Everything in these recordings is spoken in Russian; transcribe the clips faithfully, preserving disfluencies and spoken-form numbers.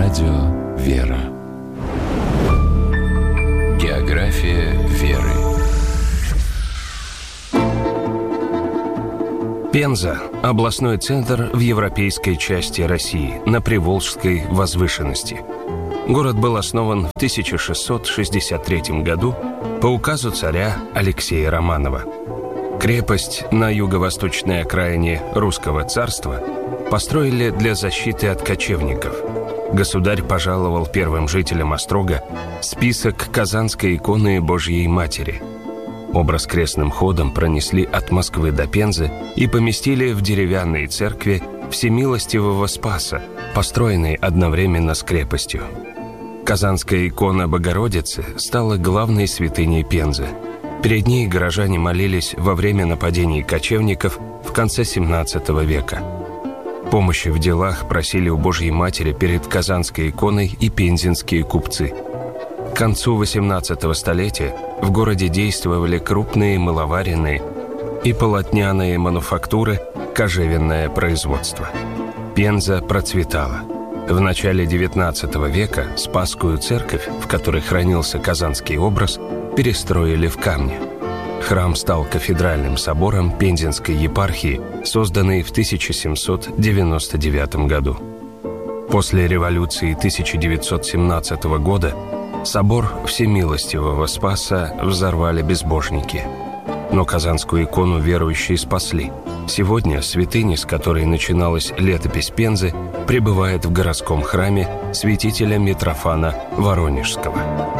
радио «Вера». География веры. Пенза – областной центр в европейской части России, на Приволжской возвышенности. Город был основан в тысяча шестьсот шестьдесят третьем году по указу царя Алексея Романова. Крепость на юго-восточной окраине Русского царства построили для защиты от кочевников. Государь пожаловал первым жителям острога список Казанской иконы Божьей Матери. Образ крестным ходом пронесли от Москвы до Пензы и поместили в деревянные церкви Всемилостивого Спаса, построенной одновременно с крепостью. Казанская икона Богородицы стала главной святыней Пензы. Перед ней горожане молились во время нападений кочевников в конце семнадцатого века. Помощи в делах просили у Божьей Матери перед Казанской иконой и пензенские купцы. К концу восемнадцатого столетия в городе действовали крупные мыловаренные и полотняные мануфактуры, кожевенное производство. Пенза процветала. В начале девятнадцатого века Спасскую церковь, в которой хранился казанский образ, перестроили в камне. Храм стал кафедральным собором Пензенской епархии, созданный в тысяча семьсот девяносто девятом году. После революции тысяча девятьсот семнадцатого года собор Всемилостивого Спаса взорвали безбожники. Но Казанскую икону верующие спасли. Сегодня святыня, с которой начиналась летопись Пензы, пребывает в городском храме святителя Митрофана Воронежского.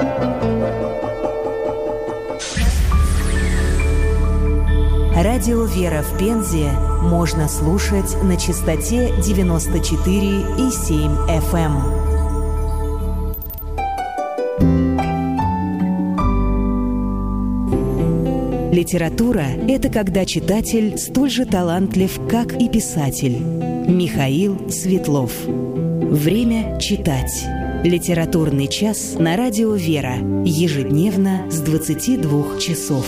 Радио «Вера» в Пензе можно слушать на частоте девяносто четыре и семь эф эм. Литература – это когда читатель столь же талантлив, как и писатель. Михаил Светлов. Время читать. Литературный час на радио «Вера». Ежедневно с двадцати двух часов.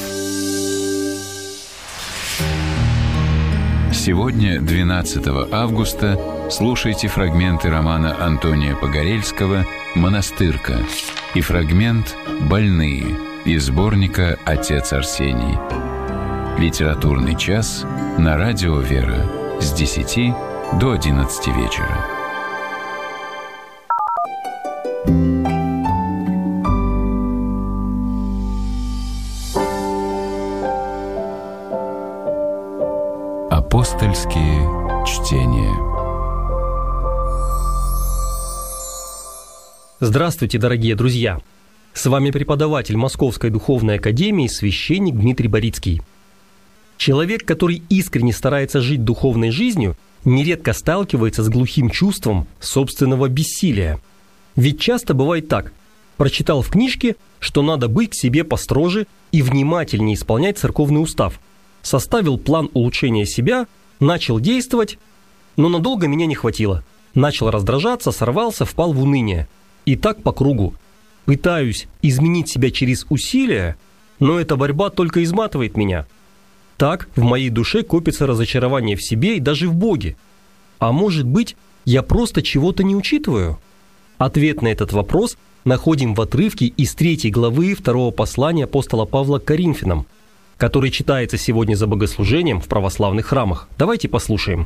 Сегодня, двенадцатого августа, слушайте фрагменты романа Антония Погорельского «Монастырка» и фрагмент «Больные» из сборника «Отец Арсений». Литературный час на радио «Вера» с десяти до одиннадцати вечера. Апостольские чтения. Здравствуйте, дорогие друзья! С вами преподаватель Московской духовной академии, священник Дмитрий Борицкий. Человек, который искренне старается жить духовной жизнью, нередко сталкивается с глухим чувством собственного бессилия. Ведь часто бывает так: прочитал в книжке, что надо быть к себе построже и внимательнее исполнять церковный устав, составил план улучшения себя, начал действовать, но надолго меня не хватило. Начал раздражаться, сорвался, впал в уныние. И так по кругу. Пытаюсь изменить себя через усилия, но эта борьба только изматывает меня. Так в моей душе копится разочарование в себе и даже в Боге. А может быть, я просто чего-то не учитываю? Ответ на этот вопрос находим в отрывке из третьей главы второго послания апостола Павла к Коринфянам, который читается сегодня за богослужением в православных храмах. Давайте послушаем.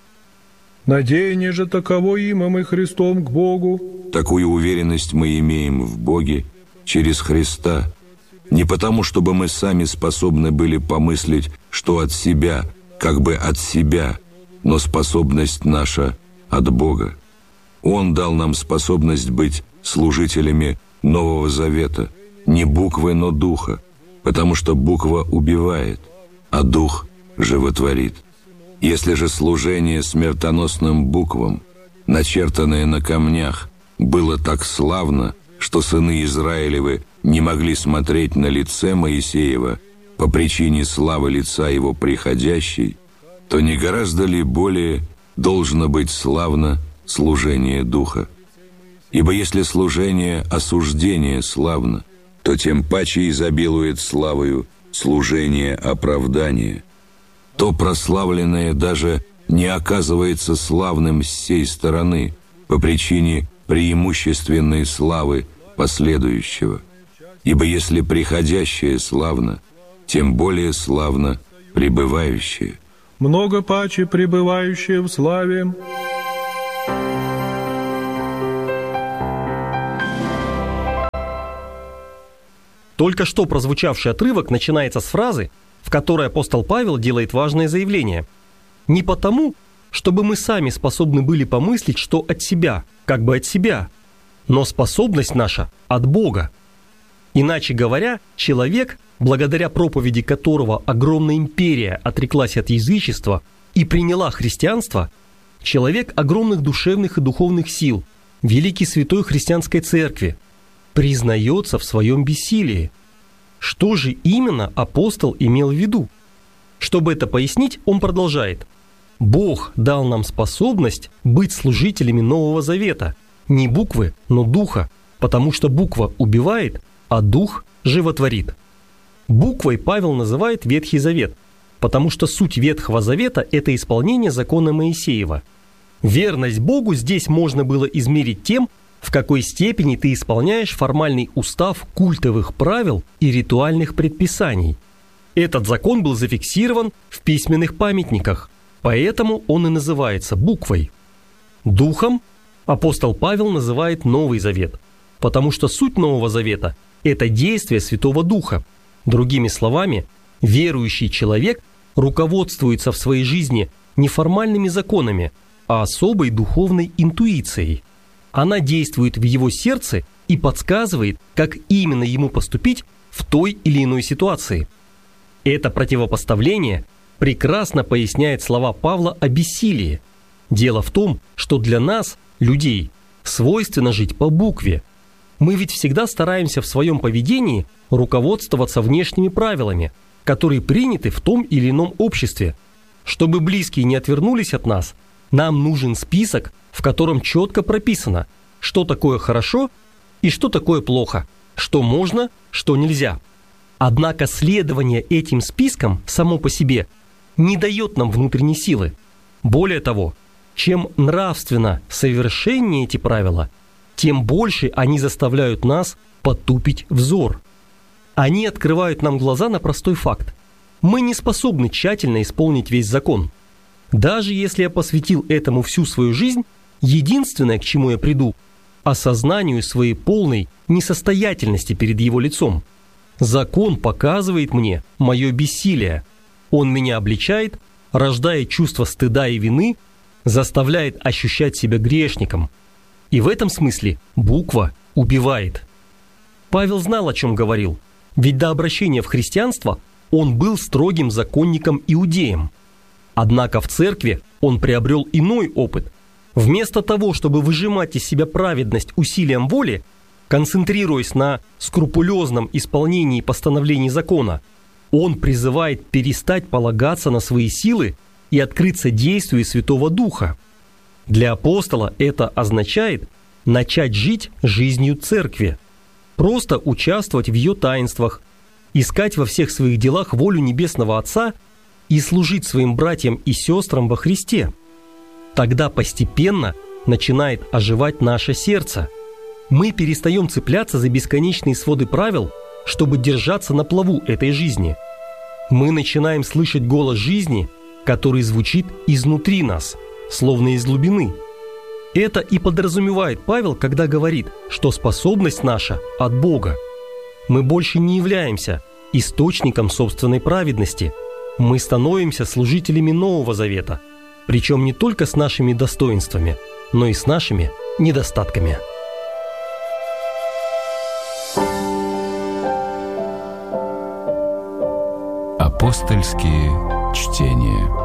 «Надеяние же таково имам и Христом к Богу». Такую уверенность мы имеем в Боге через Христа, не потому, чтобы мы сами способны были помыслить, что от себя, как бы от себя, но способность наша от Бога. Он дал нам способность быть служителями Нового Завета, не буквы, но духа, потому что буква убивает, а дух животворит. Если же служение смертоносным буквам, начертанное на камнях, было так славно, что сыны Израилевы не могли смотреть на лице Моисеева по причине славы лица его приходящей, то не гораздо ли более должно быть славно служение духа? Ибо если служение осуждения славно, то тем паче изобилует славою служение оправдания. То прославленное даже не оказывается славным с сей стороны по причине преимущественной славы последующего. Ибо если приходящее славно, тем более славно пребывающее. Много паче пребывающее в славе. Только что прозвучавший отрывок начинается с фразы, в которой апостол Павел делает важное заявление. Не потому, чтобы мы сами способны были помыслить, что от себя, как бы от себя, но способность наша от Бога. Иначе говоря, человек, благодаря проповеди которого огромная империя отреклась от язычества и приняла христианство, человек огромных душевных и духовных сил, великий святой христианской церкви, признается в своем бессилии. Что же именно апостол имел в виду? Чтобы это пояснить, он продолжает. Бог дал нам способность быть служителями Нового Завета, не буквы, но духа, потому что буква убивает, а дух животворит. Буквой Павел называет Ветхий Завет, потому что суть Ветхого Завета – это исполнение закона Моисеева. Верность Богу здесь можно было измерить тем, в какой степени ты исполняешь формальный устав культовых правил и ритуальных предписаний. Этот закон был зафиксирован в письменных памятниках, поэтому он и называется буквой. Духом апостол Павел называет Новый Завет, потому что суть Нового Завета – это действие Святого Духа. Другими словами, верующий человек руководствуется в своей жизни не формальными законами, а особой духовной интуицией. Она действует в его сердце и подсказывает, как именно ему поступить в той или иной ситуации. Это противопоставление прекрасно поясняет слова Павла о бессилии. Дело в том, что для нас, людей, свойственно жить по букве. Мы ведь всегда стараемся в своем поведении руководствоваться внешними правилами, которые приняты в том или ином обществе. Чтобы близкие не отвернулись от нас, нам нужен список, в котором четко прописано, что такое хорошо и что такое плохо, что можно, что нельзя. Однако следование этим спискам само по себе не дает нам внутренней силы. Более того, чем нравственно совершеннее эти правила, тем больше они заставляют нас потупить взор. Они открывают нам глаза на простой факт. Мы не способны тщательно исполнить весь закон. Даже если я посвятил этому всю свою жизнь, единственное, к чему я приду – осознанию своей полной несостоятельности перед его лицом. Закон показывает мне мое бессилие. Он меня обличает, рождает чувство стыда и вины, заставляет ощущать себя грешником. И в этом смысле буква убивает. Павел знал, о чем говорил, ведь до обращения в христианство он был строгим законником-иудеем. Однако в церкви он приобрел иной опыт. Вместо того, чтобы выжимать из себя праведность усилием воли, концентрируясь на скрупулезном исполнении постановлений закона, он призывает перестать полагаться на свои силы и открыться действию Святого Духа. Для апостола это означает начать жить жизнью церкви, просто участвовать в ее таинствах, искать во всех своих делах волю Небесного Отца и служить своим братьям и сестрам во Христе. Тогда постепенно начинает оживать наше сердце. Мы перестаем цепляться за бесконечные своды правил, чтобы держаться на плаву этой жизни. Мы начинаем слышать голос жизни, который звучит изнутри нас, словно из глубины. Это и подразумевает Павел, когда говорит, что способность наша от Бога. Мы больше не являемся источником собственной праведности. Мы становимся служителями Нового Завета, причем не только с нашими достоинствами, но и с нашими недостатками. Апостольские чтения.